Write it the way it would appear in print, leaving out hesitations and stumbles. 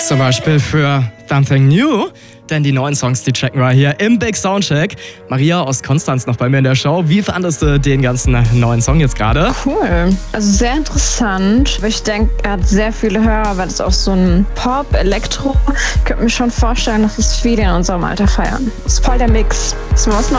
Zum Beispiel für Something New, denn die neuen Songs, die checken wir hier im Big Soundcheck. Maria aus Konstanz noch bei mir in der Show. Wie fandest du den ganzen neuen Song jetzt gerade? Cool, also sehr interessant. Ich denke, er hat sehr viele Hörer, weil es auch so ein Pop, Elektro. Ich könnte mir schon vorstellen, dass es viele in unserem Alter feiern. Das ist voll der Mix. Das ist was Neues.